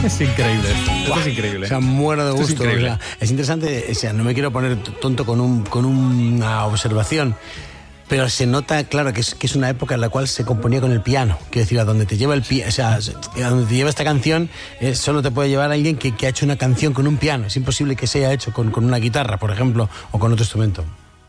Es increíble. Esto es increíble. O sea, muero de gusto. Es interesante, o sea, no me quiero poner tonto con una observación, pero se nota, claro, que es una época en la cual se componía con el piano. Quiero decir, a donde te lleva el piano, o sea, a donde te lleva esta canción, solo te puede llevar alguien que ha hecho una canción con un piano. Es imposible que se haya hecho con una guitarra, por ejemplo, o con otro instrumento.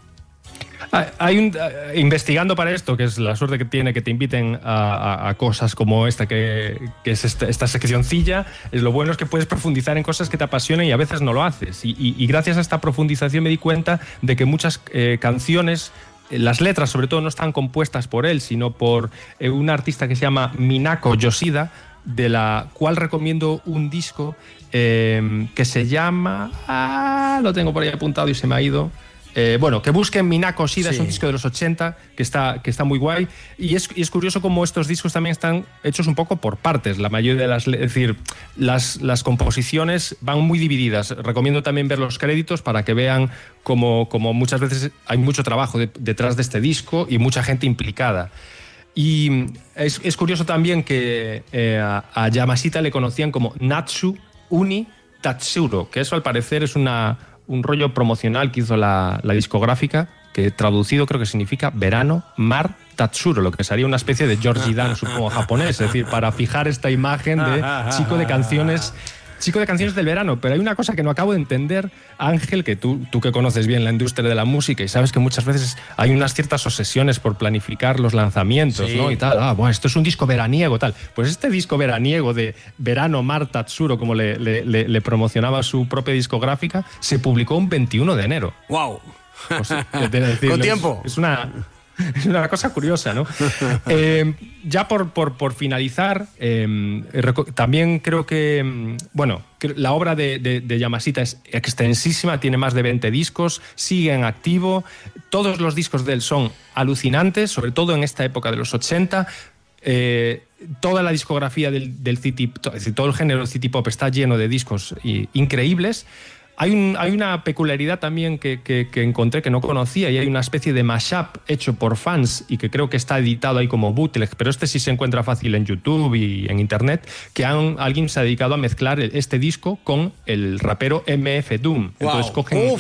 Investigando para esto, que es la suerte que tiene que te inviten a cosas como esta, que es esta seccioncilla, lo bueno es que puedes profundizar en cosas que te apasionan y a veces no lo haces. Y gracias a esta profundización me di cuenta de que muchas canciones, las letras sobre todo, no están compuestas por él, sino por un artista que se llama Minako Yoshida, de la cual recomiendo un disco que se llama... lo tengo por ahí apuntado y se me ha ido... que busquen Minako Yoshida, sí. Es un disco de los 80 que está muy guay, y es curioso cómo estos discos también están hechos un poco por partes. La mayoría de es decir, las composiciones van muy divididas. Recomiendo también ver los créditos para que vean como muchas veces hay mucho trabajo detrás de este disco y mucha gente implicada. Y es curioso también que a Yamashita le conocían como Natsu Uni Tatsuro, que eso al parecer es un rollo promocional que hizo la discográfica, que traducido creo que significa verano, mar, Tatsuro, lo que sería una especie de Georgie Dan, supongo, japonés, es decir, para fijar esta imagen de chico de canciones del verano. Pero hay una cosa que no acabo de entender, Ángel, que tú que conoces bien la industria de la música y sabes que muchas veces hay unas ciertas obsesiones por planificar los lanzamientos, sí, ¿no? Y tal, bueno, esto es un disco veraniego, tal. Pues este disco veraniego de verano, mar, Tatsuro, como le promocionaba su propia discográfica, se publicó un 21 de enero. ¡Wow! O sea, con tiempo. Es una cosa curiosa, ¿no? Ya por finalizar, también creo que, la obra de Yamashita es extensísima, tiene más de 20 discos, sigue en activo, todos los discos de él son alucinantes, sobre todo en esta época de los 80, toda la discografía del city, es decir, todo el género city pop está lleno de discos increíbles. Hay una peculiaridad también que encontré que no conocía, y hay una especie de mashup hecho por fans y que creo que está editado ahí como bootleg, pero este sí se encuentra fácil en YouTube y en Internet, que alguien se ha dedicado a mezclar este disco con el rapero MF Doom. Entonces cogen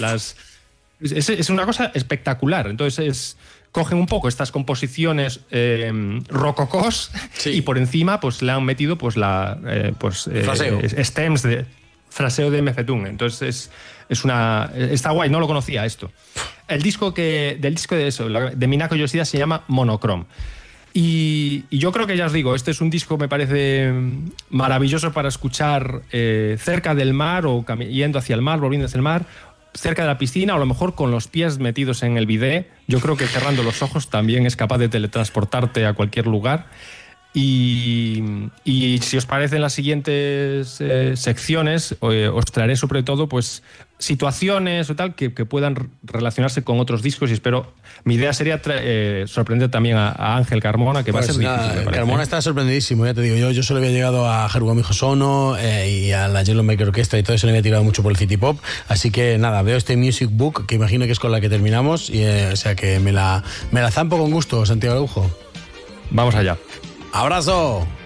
es una cosa espectacular. Entonces cogen un poco estas composiciones rococós, sí, y por encima pues le han metido stems de fraseo de MF Doom. Entonces está guay, no lo conocía esto. El disco de Minako Yoshida se llama Monochrome. Y yo creo que, ya os digo, este es un disco, me parece maravilloso para escuchar cerca del mar, o yendo hacia el mar, volviendo hacia el mar, cerca de la piscina, o a lo mejor con los pies metidos en el bidé. Yo creo que cerrando los ojos también es capaz de teletransportarte a cualquier lugar. Y si os parece, en las siguientes secciones os traeré sobre todo pues situaciones o tal que puedan relacionarse con otros discos, y espero, mi idea sería sorprender también a Ángel Carmona, que pues va a ser difícil. Carmona está sorprendidísimo, ya te digo, yo solo había llegado a Harugami Hosono y a la Yellow Maker Orchestra, y todo eso le había tirado mucho por el city pop, así que nada, veo este Music Book, que imagino que es con la que terminamos, y o sea que me la zampo con gusto, Santiago Araujo. Vamos allá. ¡Abrazo!